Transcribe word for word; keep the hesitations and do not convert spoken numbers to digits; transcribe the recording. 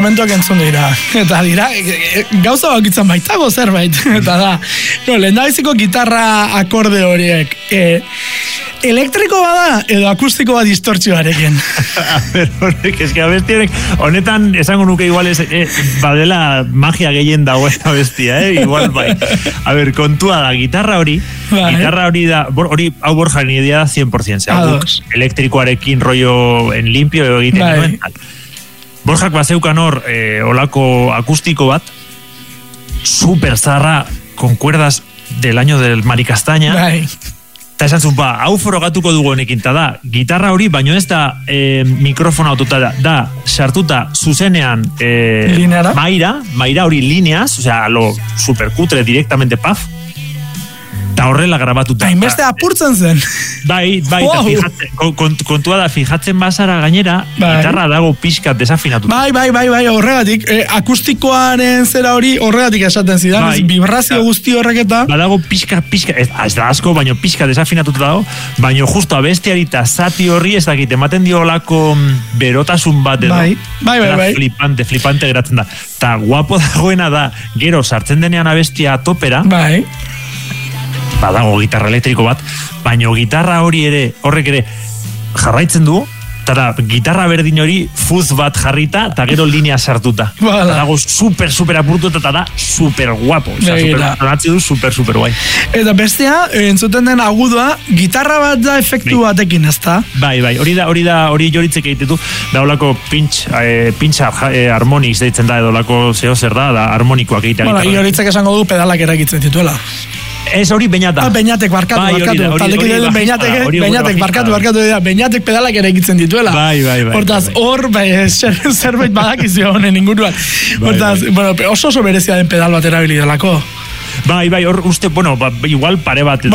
instrumentuak entzun dira. Eta dira, gauza bakitzen baitago zerbait. Eta da, no, lehendabiziko gitarra akorde horiek. E, elektriko bada edo akustiko bat distortzioarekin. A ber, horrek, eske abestiarek, honetan esango nuke igual ez, eh, badela magia gehien dagoen abestia, eh? Igual bai. A ber, kontua da, gitarra hori, bai. Gitarra hori da, hori, hau Borja ni idea da cien por ciento, elektrikoarekin rollo en limpio egiten bai. Nuen. Borjak bazeukan hor, eh, olako akustiko bat, super zarra, con cuerdas del año del Mari Castaña, bai. Eta esan zuen, ba, hau forogatuko dugu honekin, eta da, gitarra hori, baino ez da e, mikrofona autota da, da, sartuta zuzenean e, maira, maira hori lineaz, osea, lo superkutre directamente paf, eta horrela grabatuta. Hain beste apurtzen zen. Bai, bai, wow. Fijatzen, kontua da, fijatzen bazara gainera, bai. Gitarra dago pixkat desafinatuta. Bai, bai, bai, bai, horregatik, eh, akustikoaren zera hori horregatik esaten zidan, bai. Vibrazio ja. Guzti horreketa. Badago pixka, pixka, ez, ez da asko, baino pixka desafinatuta dago, baino justo abestiari eta zati horri ez dakit, ematen dio olako berotasun bat edo. Bai, bai, bai, bai. Flipante, flipante geratzen da. Ta guapo dagoena da, gero sartzen denean abestia topera, bai. Badago gitarra elektriko bat, baino gitarra hori ere, horrek ere jarraitzen du, eta da, gitarra berdin hori fuz bat jarrita, eta gero linea sartuta. Bala. Dago super, super apurtuta, eta da super guapo. Osa, super, du, super, super guai. Eta bestea, entzuten den agudoa, gitarra bat da efektu bai. Batekin, ez da? Bai, bai, hori da, hori da, hori joritzek egitetu, da olako pinch, eh, pinch eh, harmonics deitzen da, edo olako zeo zer da, da harmonikoak egitea. Bueno, joritzek esango du pedalak erakitzen dituela. Ez hori beñata. Ah, beñatek barkatu, bai, barkatu. Taldekin edo beñatek, beñatek barkatu, barkatu. Beñatek pedalak ere egitzen dituela. Bai, bai, bai. Hortaz, hor, bai, zerbait badakizio honen inguruan. Hortaz, bueno, oso oso berezia den pedal bat erabili delako. Bai, bai, hor uste, bueno, igual pare bat.